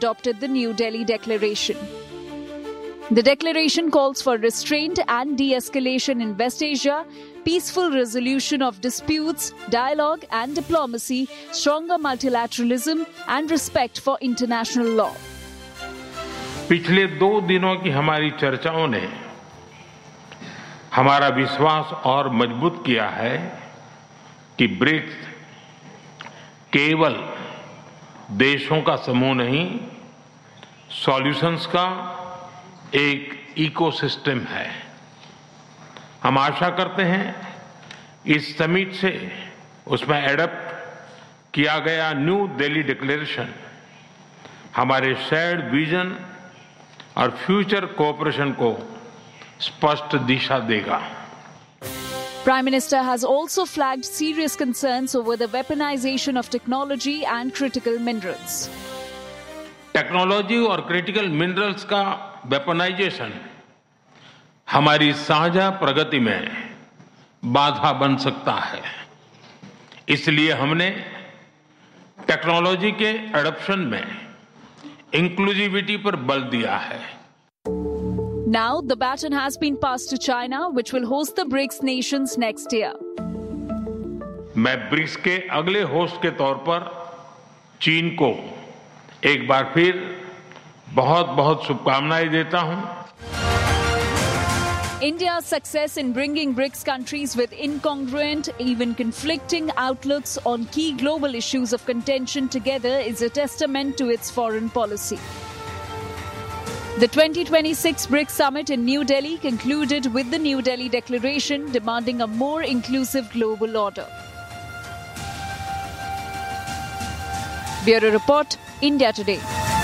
adopted the New Delhi Declaration. The declaration calls for restraint and de-escalation in West Asia, peaceful resolution of disputes, dialogue and diplomacy, stronger multilateralism and respect for international law. पिछले 2 दिनों की हमारी चर्चाओं ने हमारा विश्वास और मजबूत किया है कि ब्रिक्स केवल देशों का समूह नहीं, सॉल्यूशंस का एक इकोसिस्टम है। हम आशा करते हैं इस समिट से उसमें एडॉप्ट किया गया न्यू दिल्ली डिक्लेरेशन हमारे शेयर्ड विजन और फ्यूचर कोऑपरेशन को स्पष्ट दिशा देगा। Prime Minister has also flagged serious concerns over the weaponization of technology and critical minerals. Technology और क्रिटिकल मिनरल्स का वेपनाइजेशन हमारी साझा प्रगति में बाधा बन सकता है। इसलिए हमने टेक्नोलॉजी के एडॉप्शन में इंक्लूसिविटी पर बल दिया है। Now, the baton has been passed to China, which will host the BRICS nations next year. मैं ब्रिक्स के अगले होस्ट के तौर पर चीन को एक बार फिर बहुत-बहुत शुभकामनाएं देता हूं। India's success in bringing BRICS countries with incongruent, even conflicting outlooks on key global issues of contention together is a testament to its foreign policy. The 2026 BRICS summit in New Delhi concluded with the New Delhi Declaration demanding a more inclusive global order. Bureau Report, India Today.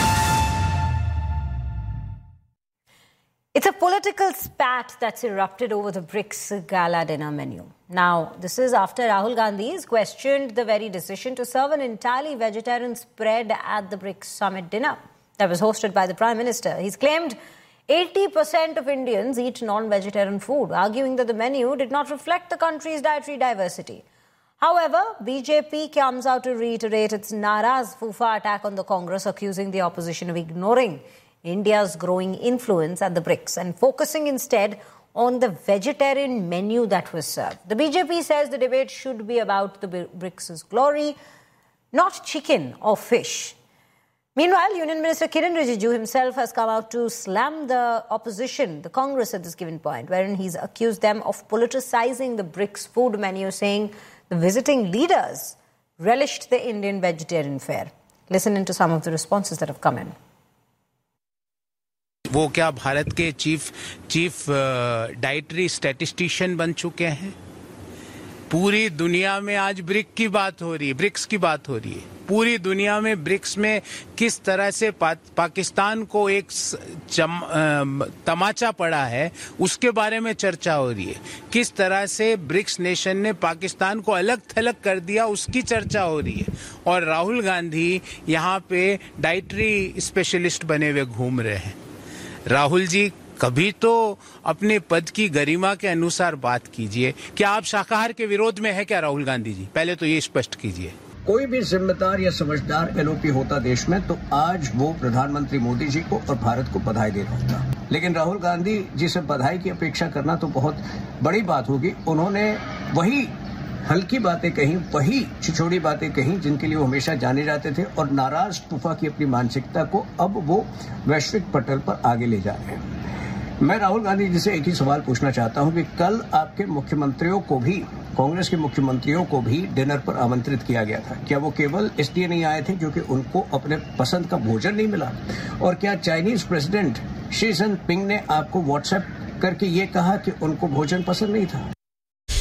It's a political spat that's erupted over the BRICS gala dinner menu. Now, this is after Rahul Gandhi has questioned the very decision to serve an entirely vegetarian spread at the BRICS summit dinner that was hosted by the Prime Minister. He's claimed 80% of Indians eat non-vegetarian food, arguing that the menu did not reflect the country's dietary diversity. However, BJP comes out to reiterate its Naraz Fufa attack on the Congress, accusing the opposition of ignoring India's growing influence at the BRICS and focusing instead on the vegetarian menu that was served. The BJP says the debate should be about the BRICS' glory, not chicken or fish. Meanwhile, Union Minister Kiren Rijiju himself has come out to slam the opposition, the Congress at this given point, wherein he's accused them of politicizing the BRICS food menu, saying the visiting leaders relished the Indian vegetarian fare. Listen into some of the responses that have come in. वो क्या भारत के chief dietary statistician बन चुके हैं? पूरी दुनिया में आज ब्रिक्स की बात हो रही है। पूरी दुनिया में ब्रिक्स में किस तरह से पाकिस्तान को एक तमाचा पड़ा है, उसके बारे में चर्चा हो रही है। किस तरह से ब्रिक्स नेशन ने पाकिस्तान को अलग थलग कर दिया, उसकी चर्चा हो रही है। और राहुल गांधी यहाँ पे डाइटरी स्पेशलिस्ट बने हुए घूम रहे हैं। राहुल जी, कभी तो अपने पद की गरिमा के अनुसार बात कीजिए। क्या आप शाकाहार के विरोध में है क्या राहुल गांधी जी? पहले तो ये स्पष्ट कीजिए। कोई भी जिम्मेदार या समझदार एलओपी होता देश में तो आज वो प्रधानमंत्री मोदी जी को और भारत को बधाई दे रहा होता। लेकिन राहुल गांधी जी से बधाई की अपेक्षा करना तो बहुत बड़ी बात होगी। उन्होंने वही हल्की बातें कही, वही छिछोड़ी बातें कही जिनके लिए वो हमेशा जाने जाते थे, और नाराज तुफा की अपनी मानसिकता को अब वो वैश्विक पटल पर आगे ले जा रहे हैं। मैं राहुल गांधी जी से एक ही सवाल पूछना चाहता हूं कि कल आपके मुख्यमंत्रियों को भी, कांग्रेस के मुख्यमंत्रियों को भी डिनर पर आमंत्रित किया गया था। क्या वो केवल इसलिए नहीं आए थे क्योंकि उनको अपने पसंद का भोजन नहीं मिला? और क्या चाइनीज प्रेसिडेंट शी जिनपिंग ने आपको व्हाट्सएप करके ये कहा कि उनको भोजन पसंद नहीं था?